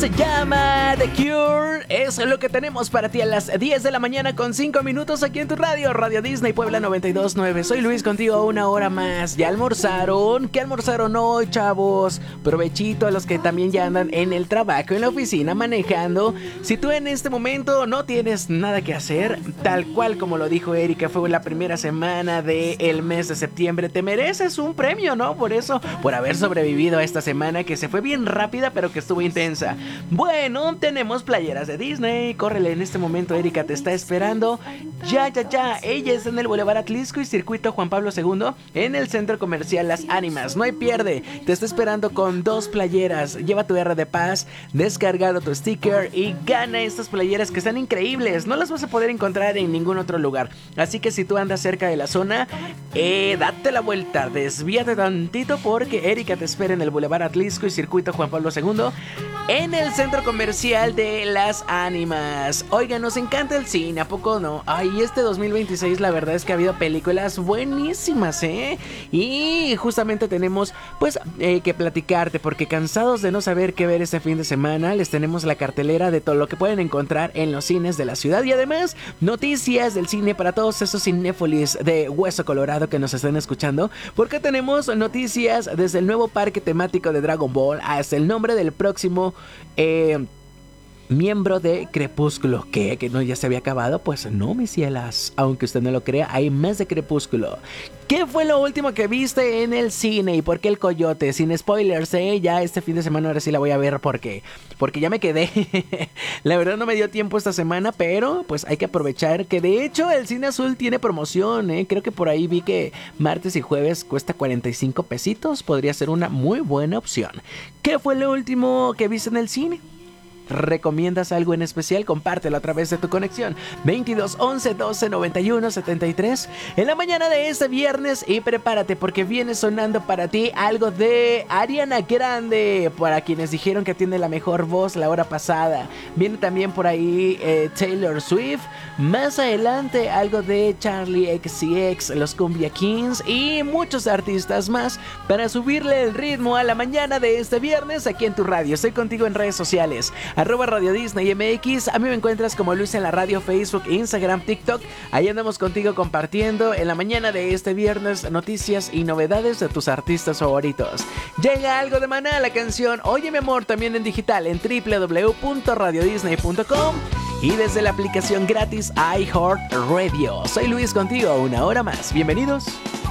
se llama The Cure. Eso es lo que tenemos para ti a las 10 de la mañana con 5 minutos aquí en tu radio, Radio Disney Puebla 92.9. Soy Luis, contigo una hora más. ¿Ya almorzaron? ¿Qué almorzaron hoy, chavos? Provechito a los que también ya andan en el trabajo, en la oficina, manejando. Si tú en este momento no tienes nada que hacer, tal cual como lo dijo Erika, fue la primera semana del mes de septiembre, te mereces un premio, ¿no? Por eso, por haber sobrevivido a esta semana que se fue bien rápida, pero que estuvo intensa. Bueno, tenemos playeras de Disney. Córrele en este momento, Erika te está esperando. Ya. Ella es en el Boulevard Atlisco y Circuito Juan Pablo II, en el Centro Comercial Las Ánimas. No hay pierde. Te está esperando con 2 playeras. Lleva tu R de Paz, descargado tu sticker y gana estas playeras que están increíbles. No las vas a poder encontrar en ningún otro lugar. Así que si tú andas cerca de la zona, date la vuelta, desvíate tantito porque Erika te espera en el Boulevard Atlisco y Circuito Juan Pablo II, en el Centro Comercial de Las Ánimas. Oigan, nos encanta el cine, ¿a poco no? Ay, este 2026 la verdad es que ha habido películas buenísimas, ¿eh? Y justamente tenemos pues que platicarte, porque cansados de no saber qué ver este fin de semana, les tenemos la cartelera de todo lo que pueden encontrar en los cines de la ciudad y además noticias del cine para todos esos cinéfilos de Hueso Colorado que nos están escuchando, porque tenemos noticias desde el nuevo parque temático de Dragon Ball hasta el nombre del próximo miembro de Crepúsculo. ¿Qué? ¿Que no ya se había acabado? Pues no, mis cielas. Aunque usted no lo crea, hay más de Crepúsculo. ¿Qué fue lo último que viste en el cine? ¿Y por qué el coyote? Sin spoilers, ya este fin de semana ahora sí la voy a ver porque ya me quedé. La verdad no me dio tiempo esta semana, pero pues hay que aprovechar que de hecho el Cine Azul tiene promoción, Creo que por ahí vi que martes y jueves cuesta 45 pesitos. Podría ser una muy buena opción. ¿Qué fue lo último que viste en el cine? ¿Recomiendas algo en especial? Compártelo a través de tu conexión 22 11 12 91 73 en la mañana de este viernes. Y prepárate porque viene sonando para ti algo de Ariana Grande, para quienes dijeron que tiene la mejor voz la hora pasada. Viene también por ahí Taylor Swift. Más adelante algo de Charlie XCX, los Cumbia Kings y muchos artistas más para subirle el ritmo a la mañana de este viernes aquí en tu radio. Estoy contigo en redes sociales @Radio Disney MX. A mí me encuentras como Luis en la radio, Facebook, Instagram, TikTok. Ahí andamos contigo compartiendo en la mañana de este viernes noticias y novedades de tus artistas favoritos. Llega algo de Maná, la canción Oye mi amor, también en digital en www.radiodisney.com y desde la aplicación gratis iHeartRadio. Soy Luis contigo una hora más. Bienvenidos.